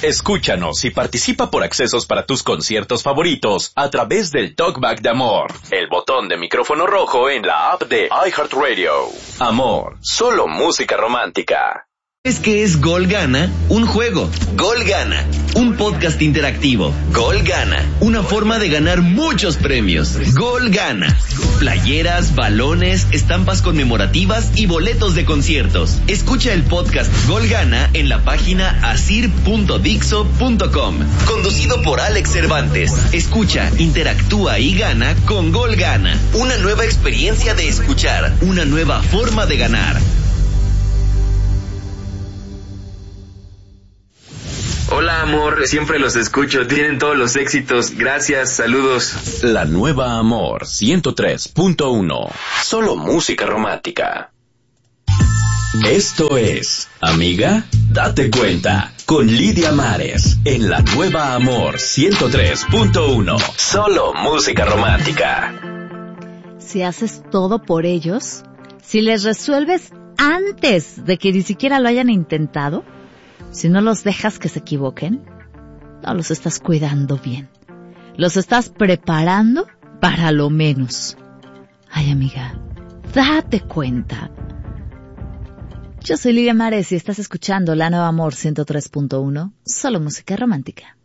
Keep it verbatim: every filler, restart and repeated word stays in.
Escúchanos y participa por accesos para tus conciertos favoritos a través del Talkback de Amor, el botón de micrófono rojo en la app de iHeartRadio. Amor, solo música romántica. ¿Es que es Gol Gana? Un juego. Gol Gana. Un podcast interactivo. Gol Gana. Una forma de ganar muchos premios. Gol Gana. Playeras, balones, estampas conmemorativas y boletos de conciertos. Escucha el podcast Gol Gana en la página asir punto dixo punto com. Conducido por Alex Cervantes. Escucha, interactúa y gana con Gol Gana. Una nueva experiencia de escuchar. Una nueva forma de ganar. Hola amor, siempre los escucho, tienen todos los éxitos, gracias, saludos. La nueva Amor ciento tres punto uno, solo música romántica. Esto es, amiga, date cuenta, con Lidia Mares, en la nueva Amor ciento tres punto uno, solo música romántica. Si haces todo por ellos, si les resuelves antes de que ni siquiera lo hayan intentado, si no los dejas que se equivoquen, no los estás cuidando bien. Los estás preparando para lo menos. Ay, amiga, date cuenta. Yo soy Lidia Mares y estás escuchando La Nueva Amor ciento tres punto uno, solo música romántica.